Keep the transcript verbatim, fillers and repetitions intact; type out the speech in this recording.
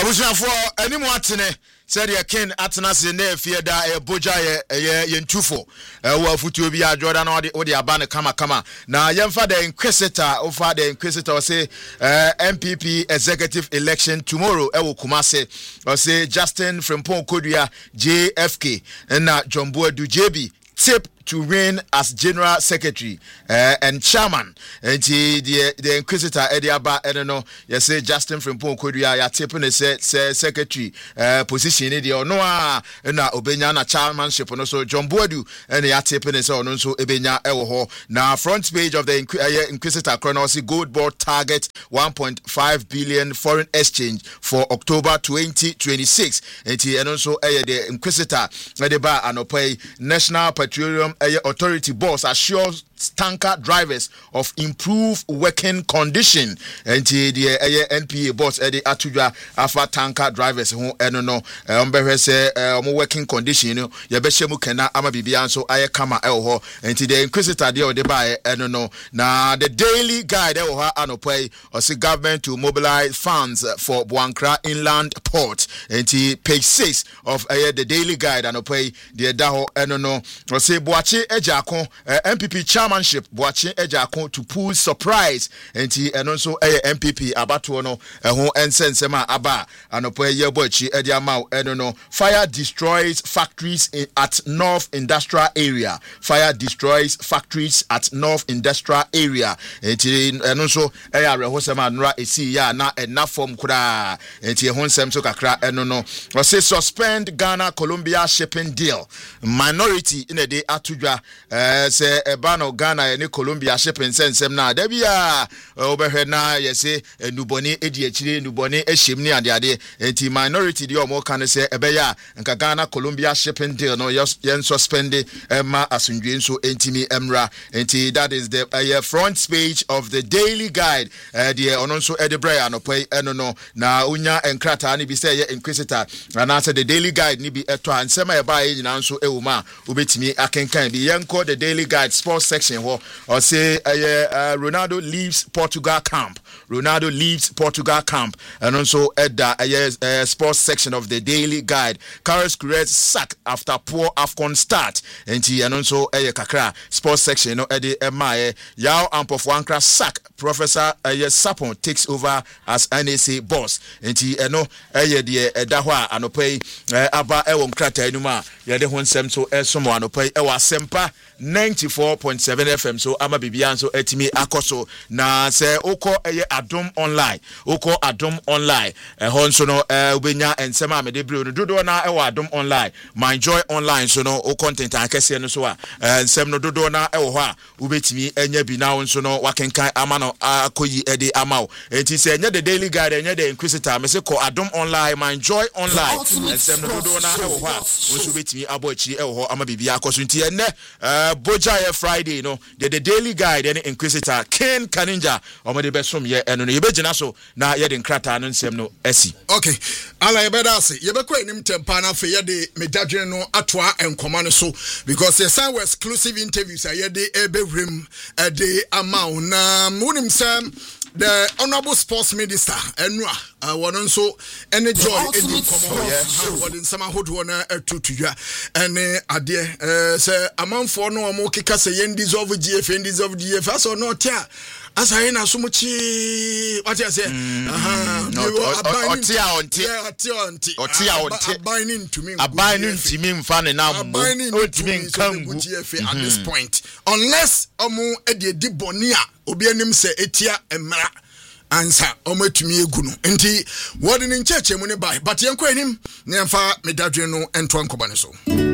Abuja for any more atene said your kin atnas in there fear da a boja ye yentufo. Well futu be a Jordan or the abana kama kama. Now yemfa the inquisitor over the inquisitor say M P P executive election tomorrow ewo kumase or say Justin Frimpong Kodua J F K and na John Boadu J B tip to reign as general secretary uh, and chairman. And the the inquisitor Eddie Abba, I don't know, you say Justin Frimpong Kodua, ya tipping the secretary uh, position in the Onoa and Obenya na chairmanship and also John Boadu and ya tipping the so so Ebenya Ewoho. Now front page of the uh, inquisitor chronology gold board target one point five billion foreign exchange for October twenty twenty-six. And he and also uh, the inquisitor Ediba and Opay National Petroleum Authority boss assures tanker drivers of improved working condition. And the N P A boss Eddie Atuja afa tanker drivers who eno no umbe say um working condition you know yebeshemu kena ama bibia so aye kama elho. And the inquisitor dey ode ba eno no na the daily guide elho anopai or say government to mobilize funds for Buankra Inland Port. And page six of uh, the daily guide anopai the daho eno no or say Boachi Ejako uh, M P P chairmanship Boachi Ejako to pull surprise and he and also uh, M P P abato no ho ensensema aba anopo ye boachi ediamau eno no fire destroys factories in, at North Industrial Area. Fire destroys factories at North Industrial Area. And he and also aya rehosema nra esi ya na ena form kura and he honsem so kakra eno no or say suspend Ghana Colombia shipping deal. Minority in a day atudwa uh, say ebano Ghana any Colombia shipping sensem na debia overhead na yese nuboni edi echire nuboni eshimni ade ade enti minority di omo kan say ebeya nka Ghana Colombia shipping deal no yen suspend ma asundwe nso entimi emra enti that is the uh, front page of the daily guide uh, the ononso edebra no pay eno no na unya enkrata ni bi say ye inquisitor and answer the daily guide ni bi eto ansema e ba nyina nso ewuma ubetimi akenkan bi yenko the daily guide sports section ho or say uh, uh, Ronaldo leaves Portugal camp. Ronaldo leaves Portugal camp and also at the uh, uh, sports section of the daily guide. Carlos Queiroz sacked after poor AFCON start. And he and also a uh, kakra sports section no at the Emaye Yao Ampofwankra sack. Professor uh, Sapon takes over as N S A boss. And he and no a the Dahwa and pay Abba Ewon Krata Enuma Yade Hon Sem so Esomo and pay Ewa Sempa ninety-four point seven F M. So ama bibian so etimi akoso na se oko eye Adom online oko Adom online e hon so no e ubenya ensema me de brio no dodo na e wa Adom online my joy online so no o content akese no so a ensem no dodo na e wo ho a ubetimi enya bi na won so no wakenkan ama no akoyi e de ama o enti se enya the daily guide enya the inquisitor me se ko Adom online my joy online ensem no dodo na e wo ho a won so betimi abo akiri e wo ho ama bibia akoso enti enne Boja Friday no the, the daily guide any inquisitor Ken Kaninja omo de besom ye eno no yebegina so na ye de nkrata no nsem no esi. Okay, ala yebeda se yebekwa enim tempa na fe ye de medadwene no atoa enkoma no so because yes some exclusive interviews ye de ebewrem e de amount na munim sam the honorable sports minister enwa uh, one also any joy any come yeah one some hodo na atutua ene ade eh say amount for no mo keka say yen dissolve G F N dissolve G F so no tia as I na so muchi what you say aha otia onti otia onti otia onti abiding to me abiding to me mfa na ultimate nkangu G F at this point unless omo e de diboni a obi anim se etia emra ansa omatumi egu no enti wodi ne ncheche mu ne bai but yenko anim ne mfa medadwe no ento ankoba ne so.